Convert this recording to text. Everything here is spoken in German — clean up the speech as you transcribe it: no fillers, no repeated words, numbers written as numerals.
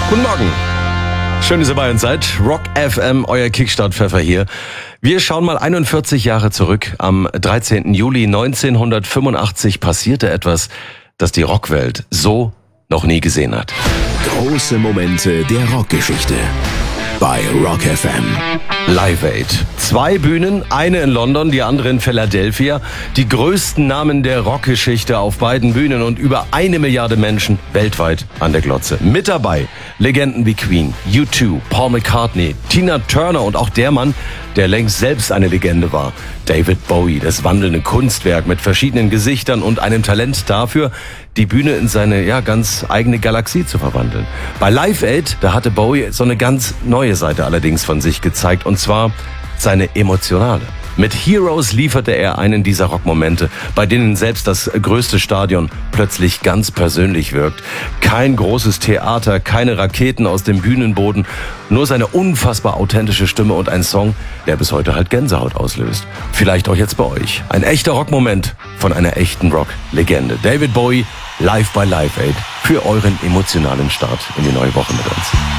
Guten Morgen. Schön, dass ihr bei uns seid. Rock FM, euer Kickstart-Pfeffer hier. Wir schauen mal 41 Jahre zurück. Am 13. Juli 1985 passierte etwas, das die Rockwelt so noch nie gesehen hat. Große Momente der Rockgeschichte bei Rock FM. Live Aid. 2 Bühnen, eine in London, die andere in Philadelphia. Die größten Namen der Rockgeschichte auf beiden Bühnen und über 1 Milliarde Menschen weltweit an der Glotze. Mit dabei Legenden wie Queen, U2, Paul McCartney, Tina Turner und auch der Mann, der längst selbst eine Legende war. David Bowie, das wandelnde Kunstwerk mit verschiedenen Gesichtern und einem Talent dafür, die Bühne in seine ganz eigene Galaxie zu verwandeln. Bei Live Aid, da hatte Bowie so eine ganz neue Seite allerdings von sich gezeigt, und zwar seine emotionale. Mit Heroes lieferte er einen dieser Rockmomente, bei denen selbst das größte Stadion plötzlich ganz persönlich wirkt. Kein großes Theater, keine Raketen aus dem Bühnenboden, nur seine unfassbar authentische Stimme und ein Song, der bis heute halt Gänsehaut auslöst. Vielleicht auch jetzt bei euch. Ein echter Rockmoment von einer echten Rock-Legende. David Bowie, live bei Live Aid, für euren emotionalen Start in die neue Woche mit uns.